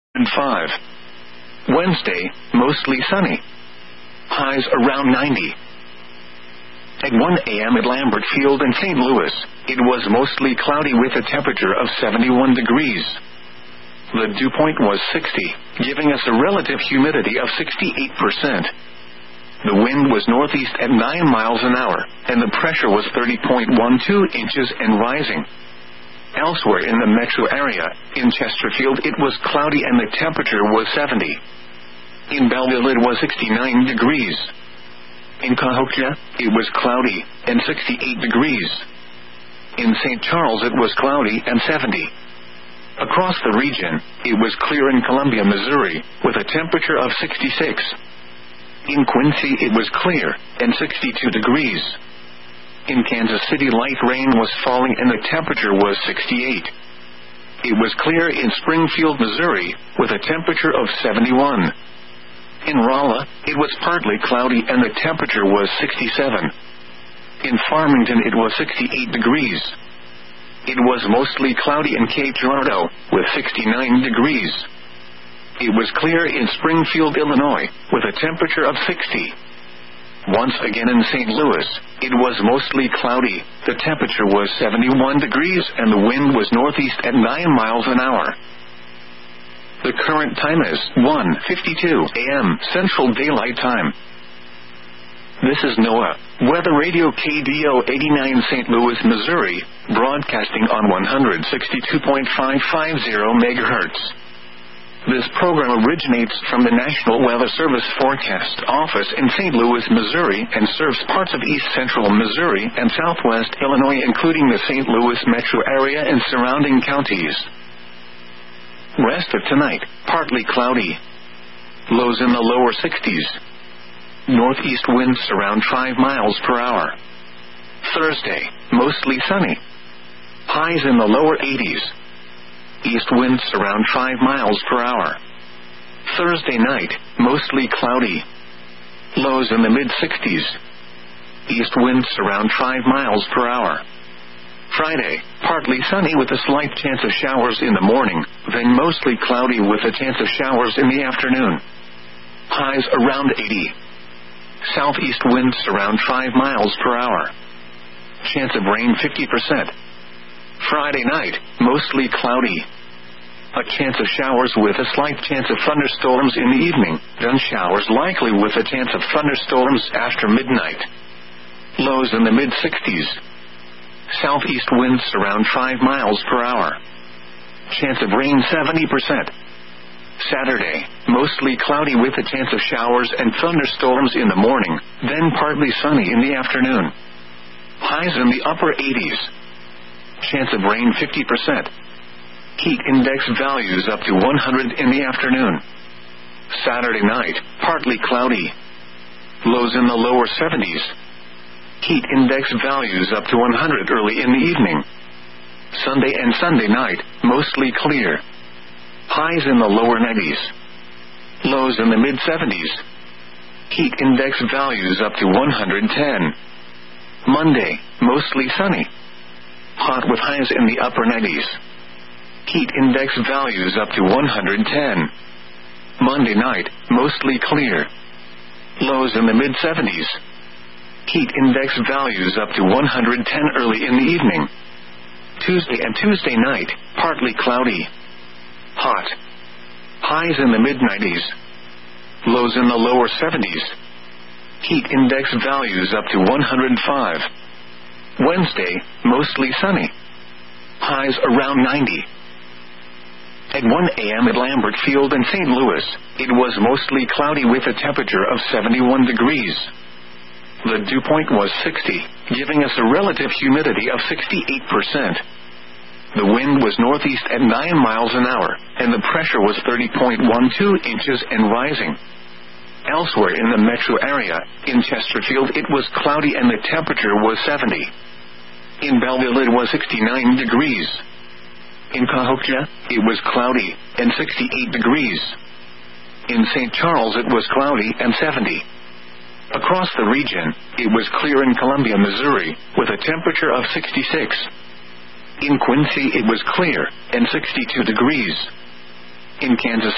5. Wednesday, mostly sunny. Highs around 90. At 1 a.m. at Lambert Field in St. Louis, it was mostly cloudy with a temperature of 71 degrees. The dew point was 60, giving us a relative humidity of 68%. The wind was northeast at 9 miles an hour, and the pressure was 30.12 inches and rising. Elsewhere in the metro area, in Chesterfield it was cloudy and the temperature was 70. In Belleville it was 69 degrees. In Cahokia, it was cloudy and 68 degrees. In St. Charles it was cloudy and 70. Across the region, it was clear in Columbia, Missouri, with a temperature of 66. In Quincy it was clear and 62 degrees. In Kansas City light rain was falling and the temperature was 68. It was clear in Springfield, Missouri, with a temperature of 71. In Rolla, it was partly cloudy and the temperature was 67. In Farmington it was 68 degrees. It was mostly cloudy in Cape Girardeau, with 69 degrees. It was clear in Springfield, Illinois, with a temperature of 60. Once again in St. Louis, it was mostly cloudy, the temperature was 71 degrees and the wind was northeast at 9 miles an hour. The current time is 1:52 a.m. Central Daylight Time. This is NOAA Weather Radio KDO 89 St. Louis, Missouri, broadcasting on 162.550 MHz. This program originates from the National Weather Service Forecast Office in St. Louis, Missouri, and serves parts of east central Missouri and southwest Illinois, including the St. Louis metro area and surrounding counties. Rest of tonight, partly cloudy. Lows in the lower 60s. Northeast winds around 5 miles per hour. Thursday, mostly sunny. Highs in the lower 80s. East winds around 5 miles per hour. Thursday night, mostly cloudy. Lows in the mid-60s. East winds around 5 miles per hour. Friday, partly sunny with a slight chance of showers in the morning, then mostly cloudy with a chance of showers in the afternoon. Highs around 80. Southeast winds around 5 miles per hour. Chance of rain 50%. Friday night, mostly cloudy. A chance of showers with a slight chance of thunderstorms in the evening, then showers likely with a chance of thunderstorms after midnight. Lows in the mid-60s. Southeast winds around 5 miles per hour. Chance of rain 70%. Saturday, mostly cloudy with a chance of showers and thunderstorms in the morning, then partly sunny in the afternoon. Highs in the upper 80s. Chance of rain 50%. Heat index values up to 100 in the afternoon. Saturday night, partly cloudy. Lows in the lower 70s. Heat index values up to 100 early in the evening. Sunday and Sunday night, mostly clear. Highs in the lower 90s. Lows in the mid-70s. Heat index values up to 110. Monday, mostly sunny. Hot with highs in the upper 90s. Heat index values up to 110. Monday night, mostly clear. Lows in the mid-70s. Heat index values up to 110 early in the evening. Tuesday and Tuesday night, partly cloudy. Hot. Highs in the mid-90s. Lows in the lower 70s. Heat index values up to 105. Wednesday, mostly sunny. Highs around 90. At 1 a.m. at Lambert Field in St. Louis, it was mostly cloudy with a temperature of 71 degrees. The dew point was 60, giving us a relative humidity of 68%. The wind was northeast at 9 miles an hour, and the pressure was 30.12 inches and rising. Elsewhere in the metro area, in Chesterfield it was cloudy and the temperature was 70. In Belleville it was 69 degrees. In Cahokia, it was cloudy and 68 degrees. In St. Charles it was cloudy and 70. Across the region, it was clear in Columbia, Missouri, with a temperature of 66. In Quincy it was clear and 62 degrees. In Kansas